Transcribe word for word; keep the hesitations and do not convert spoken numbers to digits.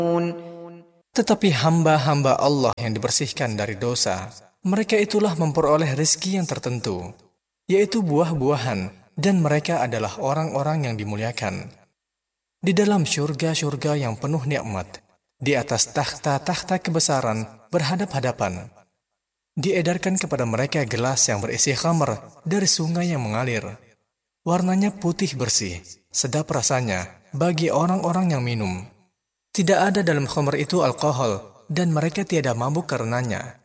Tetapi hamba-hamba Allah yang dibersihkan dari dosa, mereka itulah memperoleh rezeki yang tertentu, yaitu buah-buahan, dan mereka adalah orang-orang yang dimuliakan. Di dalam syurga-syurga yang penuh nikmat, di atas takhta-takhta kebesaran berhadap-hadapan, diedarkan kepada mereka gelas yang berisi khamr dari sungai yang mengalir. Warnanya putih bersih, sedap rasanya bagi orang-orang yang minum. Tidak ada dalam khamr itu alkohol, dan mereka tiada mabuk karenanya.